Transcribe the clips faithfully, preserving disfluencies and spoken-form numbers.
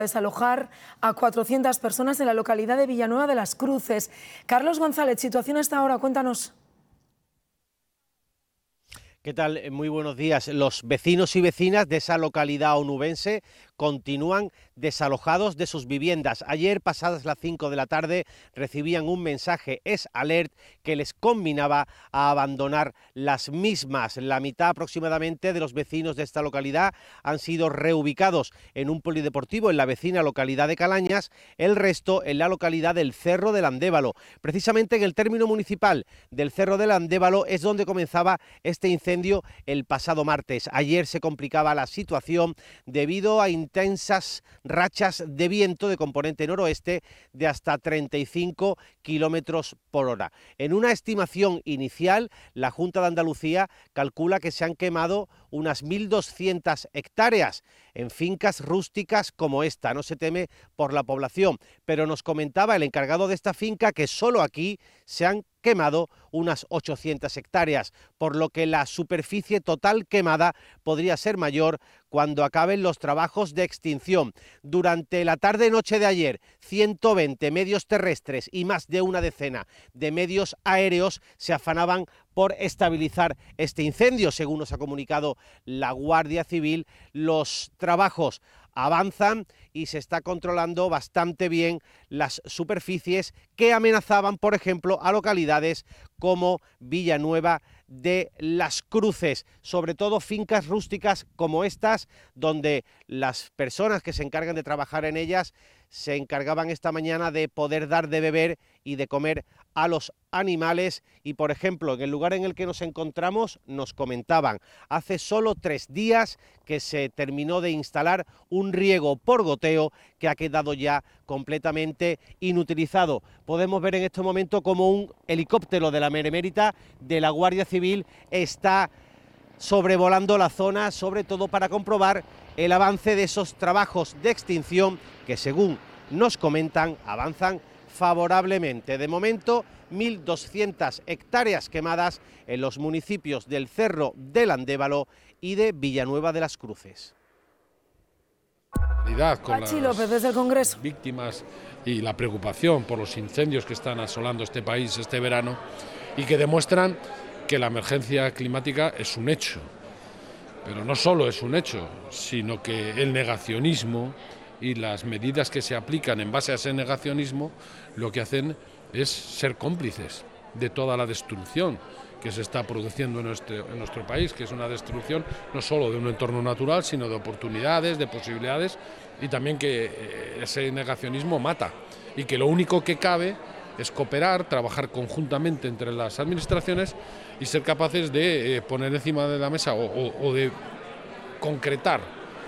Desalojar a cuatrocientas personas en la localidad de Villanueva de las Cruces. Carlos González, situación hasta ahora, cuéntanos. ¿Qué tal? Muy buenos días. Los vecinos y vecinas de esa localidad onubense continúan desalojados de sus viviendas. Ayer, pasadas las cinco de la tarde, recibían un mensaje S Alert que les combinaba a abandonar las mismas. La mitad aproximadamente de los vecinos de esta localidad han sido reubicados en un polideportivo en la vecina localidad de Calañas, el resto en la localidad del Cerro del Andévalo. Precisamente en el término municipal del Cerro del Andévalo es donde comenzaba este incendio el pasado martes. Ayer se complicaba la situación debido a intensas rachas de viento de componente noroeste de hasta treinta y cinco kilómetros por hora. En una estimación inicial, la Junta de Andalucía calcula que se han quemado unas mil doscientas hectáreas en fincas rústicas como esta. No se teme por la población, pero nos comentaba el encargado de esta finca que solo aquí se han quemado unas ochocientas hectáreas, por lo que la superficie total quemada podría ser mayor cuando acaben los trabajos de extinción. Durante la tarde-noche de ayer, ciento veinte medios terrestres y más de una decena de medios aéreos se afanaban por estabilizar este incendio. Según nos ha comunicado la Guardia Civil, los trabajos avanzan y se está controlando bastante bien las superficies que amenazaban, por ejemplo, a localidades como Villanueva de las Cruces, sobre todo fincas rústicas como estas, donde las personas que se encargan de trabajar en ellas se encargaban esta mañana de poder dar de beber y de comer a los animales. Y por ejemplo, en el lugar en el que nos encontramos nos comentaban, hace solo tres días que se terminó de instalar un riego por goteo que ha quedado ya completamente inutilizado. Podemos ver en este momento como un helicóptero de la Benemérita de la Guardia Civil está sobrevolando la zona, sobre todo para comprobar el avance de esos trabajos de extinción que, según nos comentan, avanzan favorablemente. De momento, mil doscientas hectáreas quemadas en los municipios del Cerro del Andévalo y de Villanueva de las Cruces. Con Pachi López, desde el Congreso. Víctimas y la preocupación por los incendios que están asolando este país este verano y que demuestran que la emergencia climática es un hecho. Pero no solo es un hecho, sino que el negacionismo y las medidas que se aplican en base a ese negacionismo lo que hacen es ser cómplices de toda la destrucción que se está produciendo en nuestro, en nuestro país, que es una destrucción no solo de un entorno natural, sino de oportunidades, de posibilidades, y también que eh, ese negacionismo mata, y que lo único que cabe es cooperar, trabajar conjuntamente entre las administraciones y ser capaces de eh, poner encima de la mesa o, o, o de concretar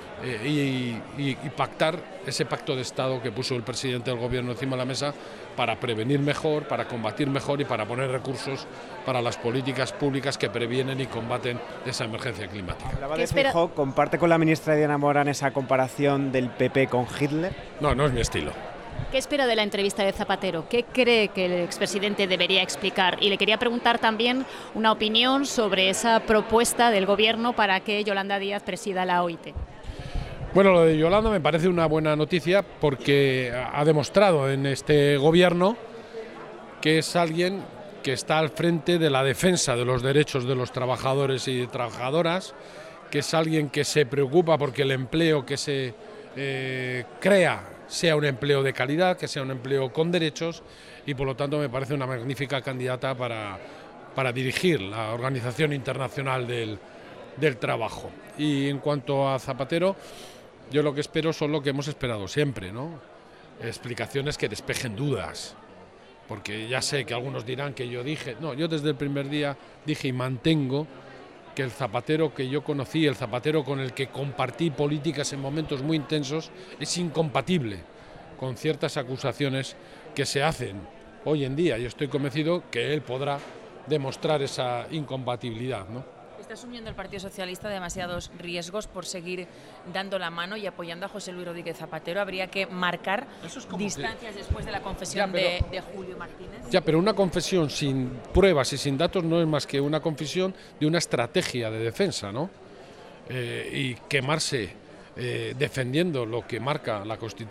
eh, y, y, y pactar ese pacto de Estado que puso el presidente del Gobierno encima de la mesa para prevenir mejor, para combatir mejor y para poner recursos para las políticas públicas que previenen y combaten esa emergencia climática. Hablaba de Feijóo, ¿comparte con la ministra Diana Morán esa comparación del P P con Hitler? No, no es mi estilo. ¿Qué espera de la entrevista de Zapatero? ¿Qué cree que el expresidente debería explicar? Y le quería preguntar también una opinión sobre esa propuesta del Gobierno para que Yolanda Díaz presida la O I T. Bueno, lo de Yolanda me parece una buena noticia porque ha demostrado en este Gobierno que es alguien que está al frente de la defensa de los derechos de los trabajadores y trabajadoras, que es alguien que se preocupa porque el empleo que se eh, crea sea un empleo de calidad, que sea un empleo con derechos, y por lo tanto me parece una magnífica candidata para, para dirigir la Organización Internacional del, del Trabajo. Y en cuanto a Zapatero, yo lo que espero son lo que hemos esperado siempre, ¿no? Explicaciones que despejen dudas, porque ya sé que algunos dirán que yo dije, no, yo desde el primer día dije y mantengo que el Zapatero que yo conocí, el Zapatero con el que compartí políticas en momentos muy intensos, es incompatible con ciertas acusaciones que se hacen hoy en día. Yo estoy convencido que él podrá demostrar esa incompatibilidad, ¿no? ¿Está asumiendo el Partido Socialista demasiados riesgos por seguir dando la mano y apoyando a José Luis Rodríguez Zapatero? ¿Habría que marcar distancias que... después de la confesión ya, pero... de, de Julio Martínez? Ya, pero una confesión sin pruebas y sin datos no es más que una confesión de una estrategia de defensa, ¿no? Eh, y quemarse eh, defendiendo lo que marca la Constitución